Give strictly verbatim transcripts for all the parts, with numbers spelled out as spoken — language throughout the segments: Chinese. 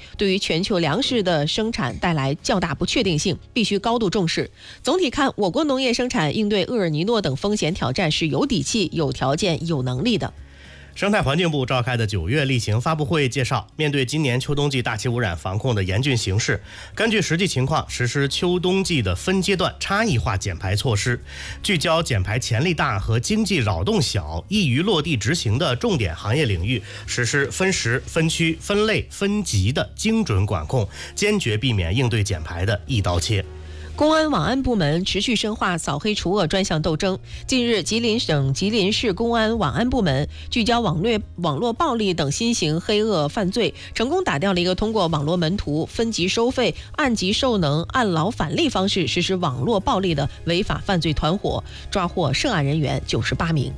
对于全球粮食的生产带来较大不确定性，必须高度重视。总体看，我国农业生产应对厄尔尼诺等风险挑战是有底气、有条件、有能力的。 生态环境部召开的九月例行发布会介绍，面对今年秋冬季大气污染防控的严峻形势，根据实际情况实施秋冬季的分阶段差异化减排措施，聚焦减排潜力大和经济扰动小、易于落地执行的重点行业领域，实施分时、分区、分类、分级的精准管控，坚决避免应对减排的一刀切。 公安网安部门持续深化扫黑除恶专项斗争。近日，吉林省吉林市公安网安部门聚焦网络网络暴力等新型黑恶犯罪，成功打掉了一个通过网络门徒、分级收费、按级受能、按劳返利方式实施网络暴力的违法犯罪团伙，抓获涉案人员九十八名。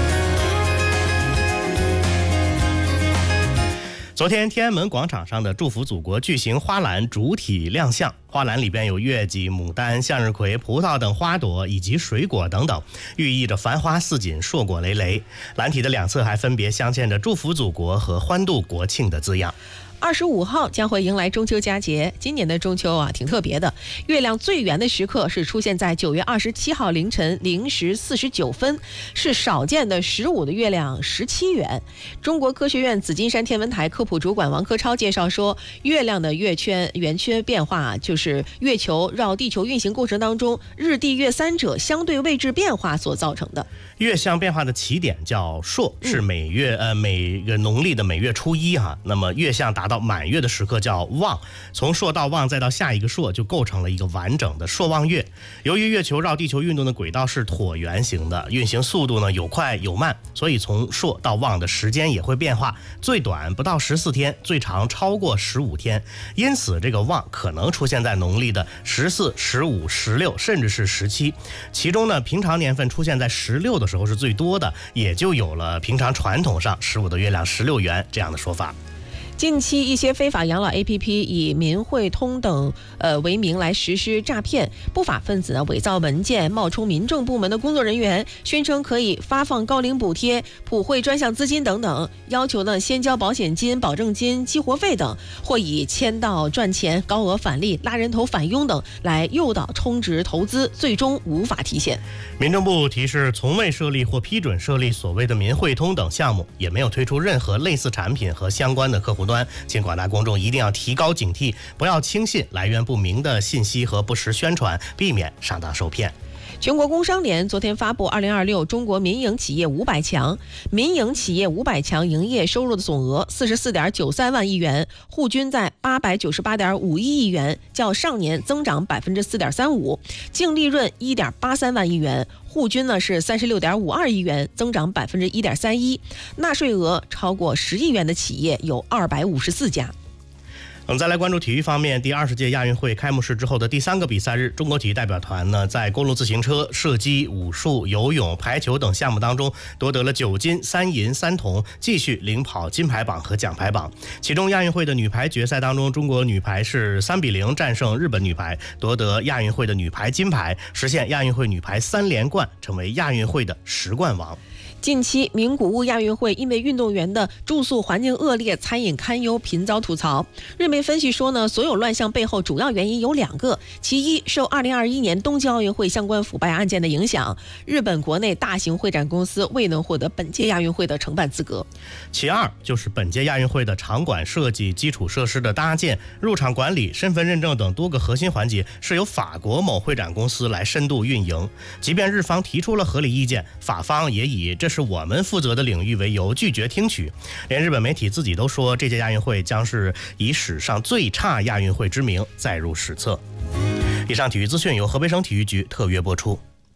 昨天，天安门广场上的祝福祖国巨型花篮主体亮相，花篮里边有月季、牡丹、向日葵、葡萄等花朵以及水果等等，寓意着繁花似锦、硕果累累。篮体的两侧还分别镶嵌着祝福祖国和欢度国庆的字样。 二十五号将会迎来中秋佳节，今年的中秋啊挺特别的，月亮最圆的时刻是出现在九月二十七号凌晨零时四十九分，是少见的十五的月亮十七圆。中国科学院紫金山天文台科普主管王科超介绍说，月亮的月圈圆圈变化就是月球绕地球运行过程当中日地月三者相对位置变化所造成的。 月相变化的起点叫朔，是每月呃每个农历的每月初一哈。那么月相达到满月的时刻叫望，从朔到望再到下一个朔，就构成了一个完整的朔望月。由于月球绕地球运动的轨道是椭圆形的，运行速度呢有快有慢，所以从朔到望的时间也会变化，最短不到十四天，最长超过十五天。因此这个望可能出现在农历的十四、十五、十六，甚至是十七。其中呢，平常年份出现在十六的时候是最多的，也就有了平常传统上十五的月亮十六圆这样的说法。 近期一些非法养老 A P P 以民汇通等呃为名来实施诈骗，不法分子呢伪造文件，冒充民政部门的工作人员，宣称可以发放高龄补贴、普惠专项资金等等，要求呢先交保险金、保证金、激活费等，或以签到赚钱、高额返利、拉人头返佣等来诱导充值投资，最终无法提现。 民政部提示，从未设立或批准设立所谓的民汇通等项目，也没有推出任何类似产品和相关的客户端，请广大公众一定要提高警惕，不要轻信来源不明的信息和不实宣传，避免上当受骗。 全国工商联昨天发布二零二六中国民营企业五百强，民营企业五百强营业收入的总额四十四点九三万亿元，户均在八百九十八点五一亿元，较上年增长百分之四点三五，净利润一点八三万亿元，户均呢是三十六点五二亿元，增长百分之一点三一，纳税额超过十亿元的企业有二百五十四家。 我们再来关注体育方面，第二十届亚运会开幕式之后的第三个比赛日，中国体育代表团呢在公路自行车、射击、武术、游泳、排球等项目当中夺得了九金、三银、三铜，继续领跑金牌榜和奖牌榜。其中亚运会的女排决赛当中，中国女排是三比零战胜日本女排，夺得亚运会的女排金牌，实现亚运会女排三连冠，成为亚运会的十冠王。 近期名古屋亚运会因为运动员的住宿环境恶劣、餐饮堪忧，频遭吐槽。日媒分析说呢，所有乱象背后主要原因有两个，其一，受二零二一年东京奥运会相关腐败案件的影响，日本国内大型会展公司未能获得本届亚运会的承办资格； 其二，就是本届亚运会的场馆设计、基础设施的搭建、入场管理、身份认证等多个核心环节是由法国某会展公司来深度运营。即便日方提出了合理意见，法方也以这是我们负责的领域为由拒绝听取。连日本媒体自己都说，这届亚运会将是以史上最差亚运会之名载入史册。以上体育资讯由河北省体育局特约播出。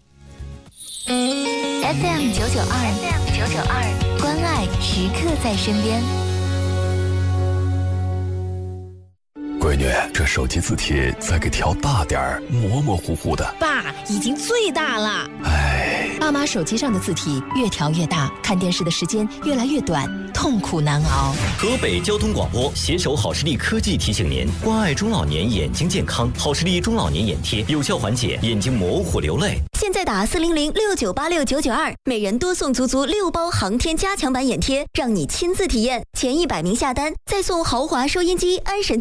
F M 九九二 ，F M 九九二，关爱时刻在身边。 闺女，这手机字体再给调大点儿，模模糊糊的。 爸，已经最大了。 哎， 爸妈手机上的字体越调越大，看电视的时间越来越短，痛苦难熬。 河北交通广播携手好视力科技提醒您：关爱中老年眼睛健康，好视力中老年眼贴有效缓解眼睛模糊流泪。 现在打四零零六九八六九九二，每人多送足足六包航天加强版眼贴，让你亲自体验。前一百名下单，再送豪华收音机、安神